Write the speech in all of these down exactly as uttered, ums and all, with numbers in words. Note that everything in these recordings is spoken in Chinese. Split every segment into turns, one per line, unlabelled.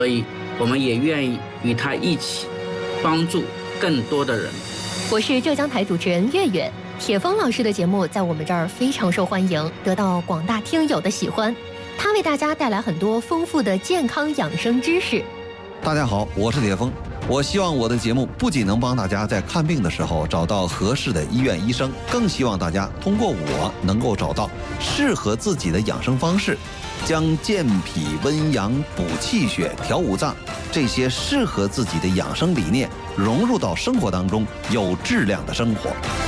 所以我们也愿意与他一起帮助更多的人。
我是浙江台主持人月月，铁峰老师的节目在我们这儿非常受欢迎，得到广大听友的喜欢。他为大家带来很多丰富的健康养生知识。
大家好，我是铁峰。我希望我的节目不仅能帮大家在看病的时候找到合适的医院医生，更希望大家通过我能够找到适合自己的养生方式，将健脾温阳、补气血、调五脏这些适合自己的养生理念融入到生活当中，有质量的生活。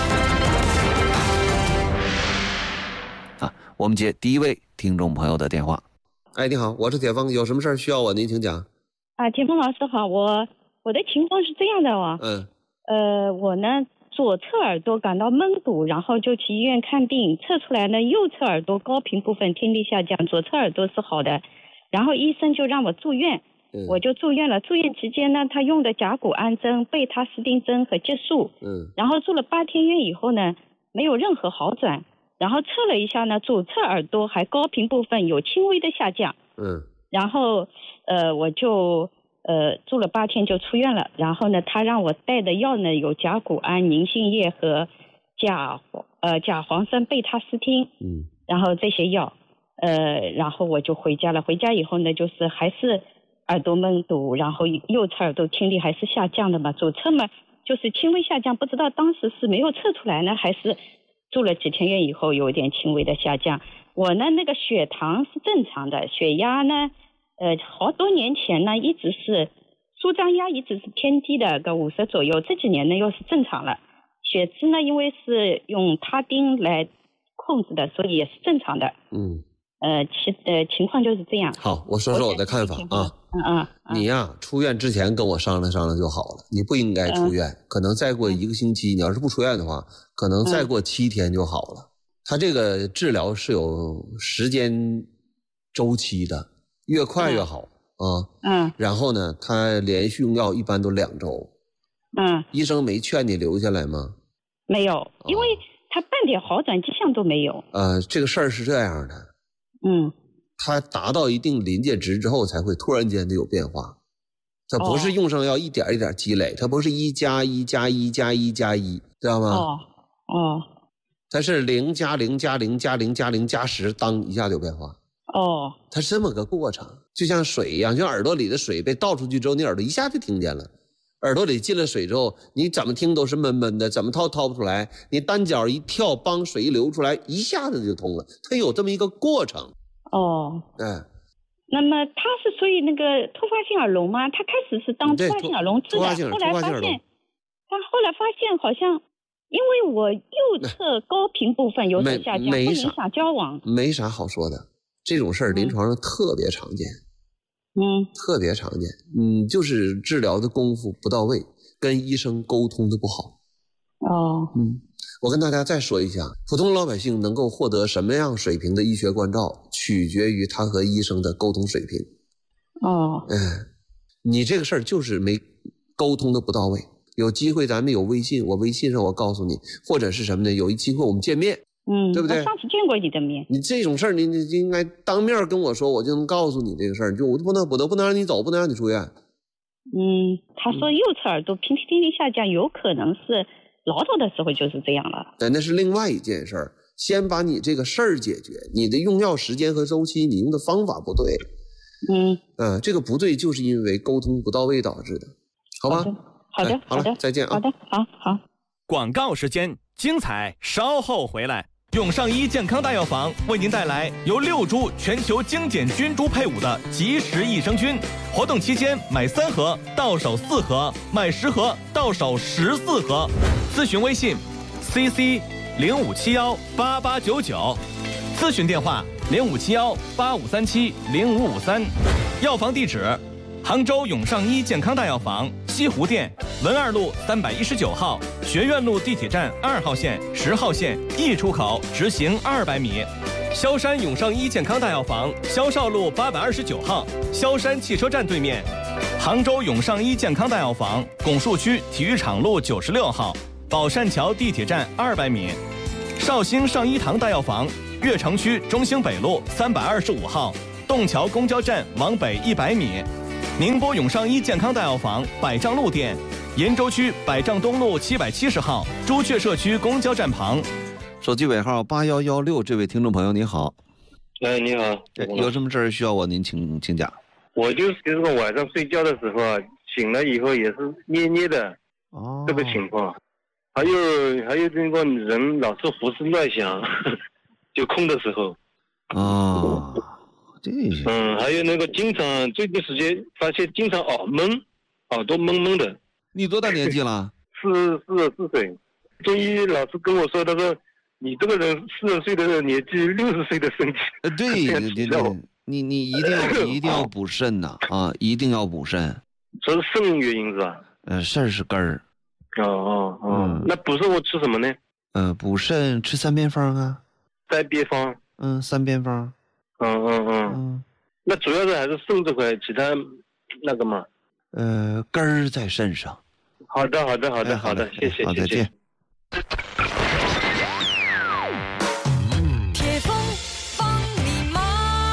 啊，我们接第一位听众朋友的电话。
哎，你好，我是铁峰，有什么事儿需要我，您请讲。
啊，铁峰老师好，我我的情况是这样的哦，
嗯，
呃，我呢左侧耳朵感到闷堵，然后就去医院看病，测出来呢右侧耳朵高频部分听力下降，左侧耳朵是好的，然后医生就让我住院，嗯、我就住院了。住院期间呢，他用的甲钴胺针、贝他斯汀针和激素，嗯，然后住了八天院以后呢，没有任何好转，然后测了一下呢，左侧耳朵还高频部分有轻微的下降，嗯，然后呃我就。呃，住了八天就出院了。然后呢，他让我带的药呢有甲钴胺、宁性液和甲呃甲磺酸贝他斯汀，嗯，然后这些药，呃，然后我就回家了。回家以后呢，就是还是耳朵闷堵，然后右侧耳朵听力还是下降的嘛，左侧嘛就是轻微下降，不知道当时是没有测出来呢，还是住了几天院以后有一点轻微的下降。我呢那个血糖是正常的，血压呢。呃，好多年前呢，一直是舒张压一直是偏低的，个五十左右。这几年呢，又是正常了。血脂呢，因为是用他汀来控制的，所以也是正常的。嗯。呃，其呃情况就是这样。
好，我说说我的看法啊。嗯嗯。你呀、啊，出院之前跟我商量商量就好了。你不应该出院，嗯、可能再过一个星期，你要是不出院的话，可能再过七天就好了。他、嗯、这个治疗是有时间周期的。越快越好、嗯、啊，嗯，然后呢，他连续用药一般都两周，嗯，医生没劝你留下来吗？
没有，因为他半点好转迹象都没有。
呃，这个事儿是这样的，嗯，他达到一定临界值之后才会突然间的有变化，他不是用上药一点一点积累，他不是一加一加一加一加一，知道吗？哦，哦，他是零加零加零加零加零加十，当一下就有变化。哦，它是这么个过程，就像水一样，就耳朵里的水被倒出去之后，你耳朵一下就听见了。耳朵里进了水之后，你怎么听都是闷闷的，怎么掏掏不出来。你单脚一跳，帮水一流出来，一下子就通了。它有这么一个过程。哦，哎，
那么它是属于那个突发性耳聋吗？他开始是当突发性耳聋治的，后来发现，他后来发现好像。因为我右侧高频部分有所下降，不影响交往，
没啥好说的。这种事儿临床上特别常见，嗯，特别常见，嗯，就是治疗的功夫不到位，跟医生沟通的不好。哦，嗯，我跟大家再说一下，普通老百姓能够获得什么样水平的医学关照，取决于他和医生的沟通水平。哦，哎，你这个事儿就是没沟通的不到位。有机会咱们有微信，我微信上我告诉你，或者是什么呢？有一机会我们见面。嗯，对不对？
我上次见过你的面。
你这种事儿，你你应该当面跟我说，我就能告诉你这个事儿。就我不能，我都不能让你走，不能让你出院。
嗯，他说右侧耳朵平时听力下降，有可能是唠叨的时候就是这样了。
对，那是另外一件事儿。先把你这个事儿解决，你的用药时间和周期，你用的方法不对。嗯，啊，这个不对，就是因为沟通不到位导致的，好吧？
好的，
哎、好了，
好的，
再见啊！
好的，好好。
广告时间，精彩稍后回来。永上医健康大药房为您带来由六株全球精简菌株配伍的即时益生菌，活动期间买三盒到手四盒，买十盒到手十四盒。咨询微信 C C 零五七幺八八九九，咨询电话零五七幺八五三七零五五三。药房地址：杭州永上医健康大药房西湖店文二路三百一十九号，学院路地铁站二号线、十号线 E 出口直行二百米。萧山永上医健康大药房萧少路八百二十九号，萧山汽车站对面。杭州永上医健康大药房拱墅区体育场路九十六号，宝善桥地铁站二百米。绍兴上医堂大药房悦城区中兴北路三百二十五号，洞桥公交站往北一百米。 宁波永尚医健康大药房百丈路店，延州区百丈东路七百七十号朱雀社区公交站旁。
手机尾号八一一六，这位听众朋友你好。
哎，你好，
有什么事儿需要我您请请讲？
我就是这个晚上睡觉的时候啊，醒了以后也是捏捏的，哦，这个情况。还有还有这个人老是胡思乱想，就空的时候。
哦，这些。
嗯，还有那个经常最近时间发现经常耳闷，耳朵闷闷的。
你多大年纪了？
四四十四岁。中医老师跟我说，他说你这个人四十岁的年纪，六十岁的身体。
呃，对对对对，你你一定要一定要补肾呐啊，一定要补肾。
这是肾原因是吧？
呃，肾是根儿。
哦哦哦，嗯、那补肾我吃什么呢？
呃，补肾吃三边方啊。
三边方。
嗯，三边方。
嗯嗯嗯嗯。那主要是还是肾这块，其他那个嘛。
呃，根儿在肾上。
好的好的好的、哎、好的，谢谢、哎、
好，再见。
铁峰帮你忙。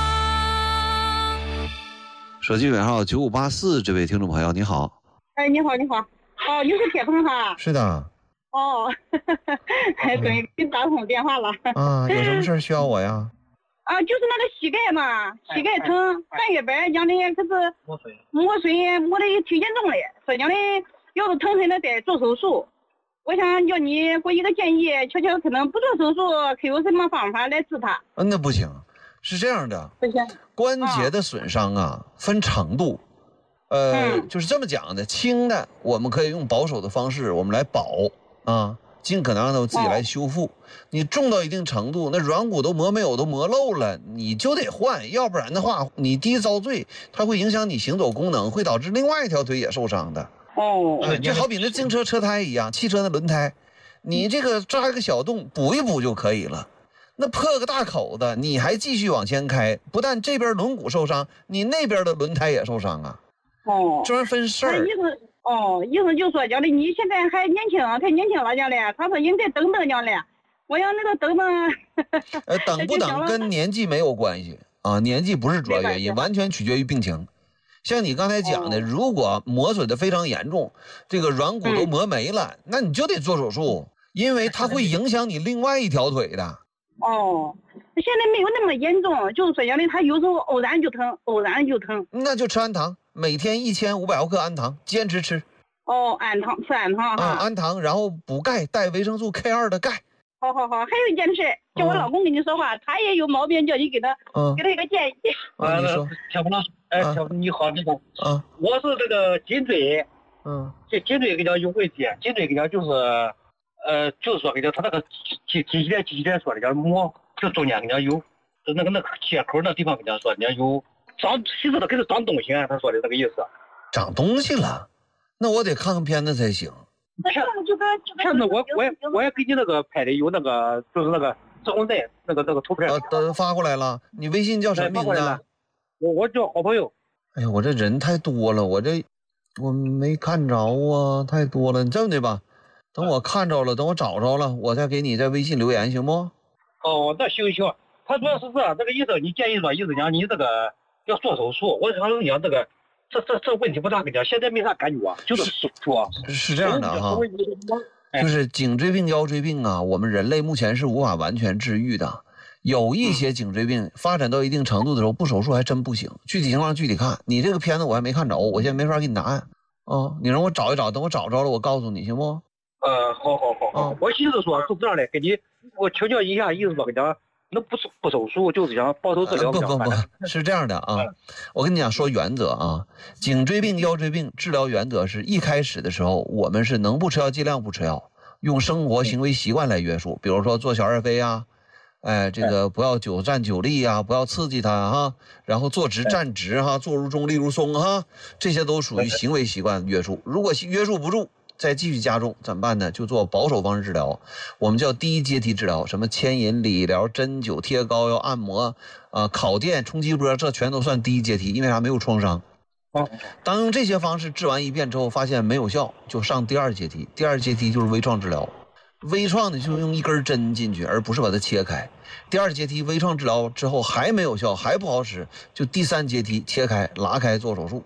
手机尾号九五八四，这位听众朋友你好。
哎，你好你好。哦，又是铁峰哈。
是的。
哦，还终于给你打通电话了。
啊，有什么事需要我呀？
啊，就是那个膝盖嘛，膝盖疼，半月板讲的可是磨水，磨水磨的挺严重的，说讲的要是疼疼的得做手术。我想叫你给我一个建议，瞧瞧可能不做手术，可有什么方法来治它？
嗯，那不行，是这样的，
不行，
关节的损伤啊，分程度。呃、嗯，就是这么讲的，轻的我们可以用保守的方式，我们来保啊，尽可能让它自己来修复。哦、你重到一定程度，那软骨都磨没有，都磨漏了，你就得换，要不然的话，你第一遭罪，它会影响你行走功能，会导致另外一条腿也受伤的。
哦，
呃、就好比那自行车车胎一样，汽车的轮胎，你这个扎一个小洞，补一补就可以了。那破个大口子，你还继续往前开，不但这边轮毂受伤，你那边的轮胎也受伤啊。
哦，
这玩意分事儿。
医生，哦，医生就说讲的你现在还年轻，太年轻了讲的，他说应该等等讲的。我要那个等等。
呃，等不等跟年纪没有关系啊，年纪不是主要原因，完全取决于病情。像你刚才讲的，哦、如果磨损的非常严重，这个软骨都磨没了，嗯、那你就得做手术，因为它会影响你另外一条腿的。
哦，现在没有那么严重，就是说讲的他有时候偶然就疼，偶然就疼。
那就吃氨糖。每天一千五百毫克氨糖，坚持吃。
哦，氨糖吃氨糖哈。
啊、嗯，氨糖，然后补钙，带维生素 K 二的钙。
好好好，还有一件事，叫我老公跟你说话，嗯、他也有毛病，叫你给他，嗯、给他一个建议。
啊，你说。
小峰老师，哎，小峰你好，你好。
啊。
我是这个颈椎，
嗯，
这颈椎给讲有问题，颈椎给讲就是，呃，就是说给讲他那个机机器人机器人说的讲磨，这中间给讲有，就那个那个切口那地方给讲说，人家有。长其实它可是长东西啊，他说的那个意思。
长东西了，那我得看看片子才行。
片
片子我我也我也给你那个拍的有那个就是那个志红带那个那个图片。
呃、啊，都发过来了。你微信叫什么名字？
我我叫好朋友。
哎呀，我这人太多了，我这我没看着啊，太多了。你这么的吧，等我看着了，等我找着了，我再给你在微信留言，行不？
哦，那行行。他主要是这这个意思，你建议说意思讲你这个。要做手术，我想讲这个，这这这问题不大，跟讲现在没啥感觉啊，就是手术啊。
是这样的哈，就是颈椎病、腰椎病啊，我们人类目前是无法完全治愈的。有一些颈椎病发展到一定程度的时候，不手术还真不行。具体情况具体看。你这个片子我还没看着，我现在没法给你答案。啊，你让我找一找，等我找着了，我告诉你，行不？
呃，好好好好，我寻思说是这样的，给你我请教一下，意思说跟讲。那不是不手术，就是想保守治疗。
不不不，是这样的啊，我跟你讲说原则啊，颈椎病、腰椎病治疗原则是一开始的时候，我们是能不吃药尽量不吃药，用生活行为习惯来约束，比如说做小儿飞啊，哎，这个不要久站久立啊，不要刺激它哈，然后坐直站直哈，坐如钟立如松哈，这些都属于行为习惯约束。如果约束不住，再继续加重怎么办呢？就做保守方式治疗，我们叫第一阶梯治疗，什么牵引、理疗、针灸、贴膏药、按摩啊、烤电、冲击波，这全都算第一阶梯，因为啥？没有创伤。当用这些方式治完一遍之后，发现没有效，就上第二阶梯。第二阶梯就是微创治疗，微创呢就用一根针进去，而不是把它切开。第二阶梯微创治疗之后还没有效，还不好使，就第三阶梯切开、拉开做手术。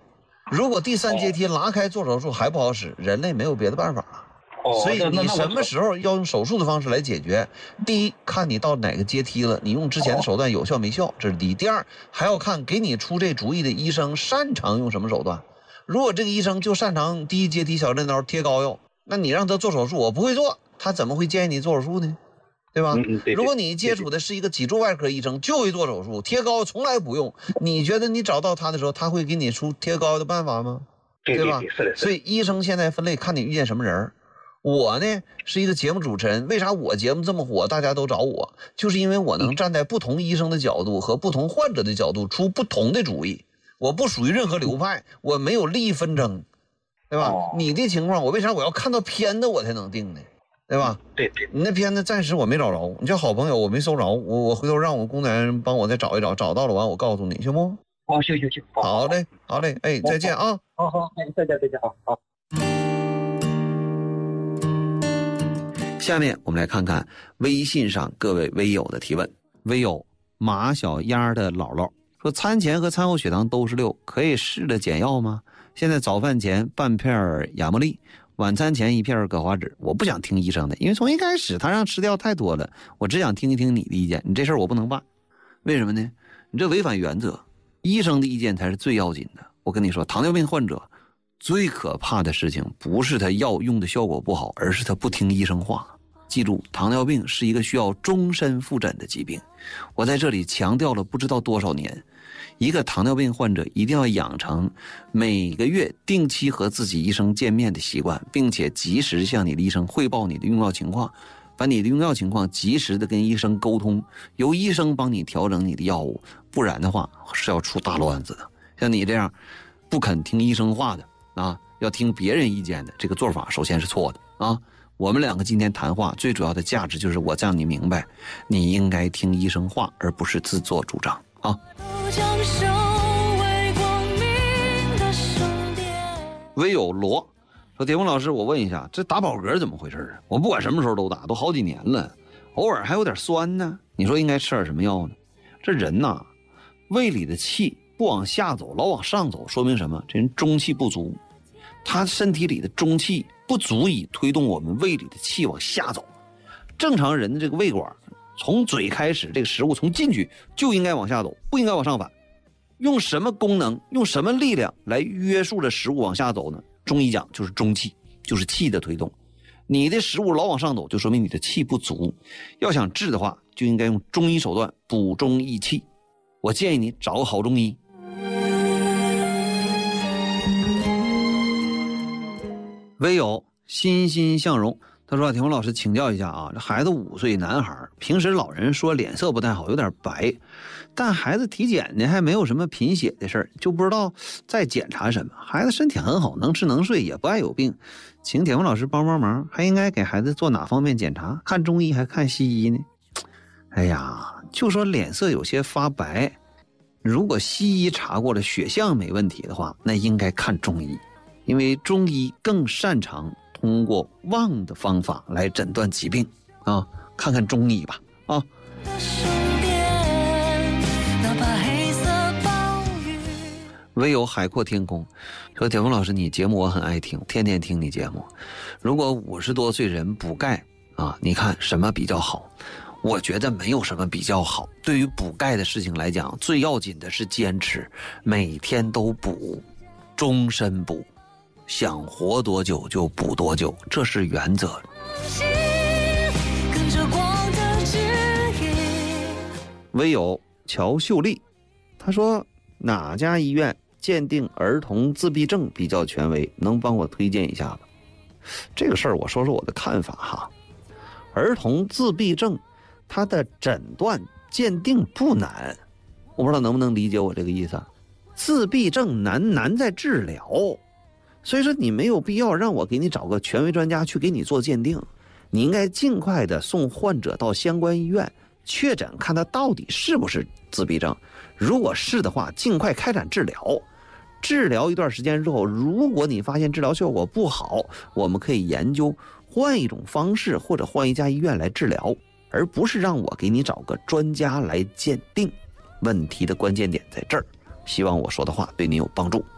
如果第三阶梯拉开做手术还不好使，人类没有别的办法了。所以你什么时候要用手术的方式来解决？第一，看你到哪个阶梯了，你用之前的手段有效没效，这是第一。第二，还要看给你出这主意的医生擅长用什么手段。如果这个医生就擅长第一阶梯小针刀贴膏药，那你让他做手术，我不会做，他怎么会建议你做手术呢？对吧？
嗯、对对，
如果你接触的是一个脊柱外科医生，就会做手术，贴膏药从来不用，你觉得你找到他的时候，他会给你出贴膏药的办法吗？
对
对吧？
对对，是的，是的。
所以医生现在分类，看你遇见什么人。我呢是一个节目主持人，为啥我节目这么火，大家都找我？就是因为我能站在不同医生的角度和不同患者的角度出不同的主意。我不属于任何流派，我没有利益纷争，对吧？哦、你的情况，我为啥我要看到片子我才能定呢？对吧？
对对，
你那片子暂时我没找着，你叫好朋友我没搜着，我我回头让我工作人员帮我再找一找，找到了完我告诉你，行不？
哦，行行行，
好嘞，好嘞，哎，再见啊！
好好，哎，再见再见，好好。
下面我们来看看微信上各位微友的提问。微友马小丫的姥姥说，餐前和餐后血糖都是六，可以试着减药吗？现在早饭前半片亚莫利，晚餐前一片葛华酯。我不想听医生的，因为从一开始他让吃掉太多了，我只想听一听你的意见。你这事儿我不能办，为什么呢？你这违反原则，医生的意见才是最要紧的。我跟你说，糖尿病患者最可怕的事情不是他药用的效果不好，而是他不听医生话。记住，糖尿病是一个需要终身复诊的疾病。我在这里强调了不知道多少年，一个糖尿病患者一定要养成每个月定期和自己医生见面的习惯，并且及时向你的医生汇报你的用药情况，把你的用药情况及时的跟医生沟通，由医生帮你调整你的药物，不然的话是要出大乱子的。像你这样不肯听医生话的啊，要听别人意见的，这个做法首先是错的啊。我们两个今天谈话最主要的价值就是我让你明白，你应该听医生话，而不是自作主张啊。唯有罗说，铁峰老师，我问一下，这打饱嗝怎么回事啊？我不管什么时候都打，都好几年了，偶尔还有点酸呢。你说应该吃点什么药呢？这人呐，胃里的气不往下走，老往上走，说明什么？这人中气不足，他身体里的中气不足以推动我们胃里的气往下走。正常人的这个胃管从嘴开始，这个食物从进去就应该往下走，不应该往上反。用什么功能，用什么力量来约束着食物往下走呢？中医讲就是中气，就是气的推动。你的食物老往上走，就说明你的气不足。要想治的话，就应该用中医手段补中益气。我建议你找个好中医。唯有欣欣向荣，他说：“铁峰老师，请教一下啊，这孩子五岁男孩，平时老人说脸色不太好，有点白，但孩子体检呢还没有什么贫血的事儿，就不知道再检查什么。孩子身体很好，能吃能睡，也不爱有病，请铁峰老师帮帮忙，还应该给孩子做哪方面检查？看中医还看西医呢？哎呀，就说脸色有些发白，如果西医查过了血象没问题的话，那应该看中医。”因为中医更擅长通过望的方法来诊断疾病啊，看看中医吧啊。唯有海阔天空说，铁峰老师，你节目我很爱听，天天听你节目。如果五十多岁人补钙啊，你看什么比较好？我觉得没有什么比较好。对于补钙的事情来讲，最要紧的是坚持，每天都补，终身补。想活多久就补多久，这是原则。唯有乔秀丽，她说哪家医院鉴定儿童自闭症比较权威，能帮我推荐一下吗？这个事儿我说说我的看法哈。儿童自闭症它的诊断鉴定不难，我不知道能不能理解我这个意思。自闭症难难在治疗，所以说你没有必要让我给你找个权威专家去给你做鉴定，你应该尽快的送患者到相关医院确诊，看他到底是不是自闭症。如果是的话，尽快开展治疗。治疗一段时间之后，如果你发现治疗效果不好，我们可以研究换一种方式或者换一家医院来治疗，而不是让我给你找个专家来鉴定。问题的关键点在这儿，希望我说的话对你有帮助。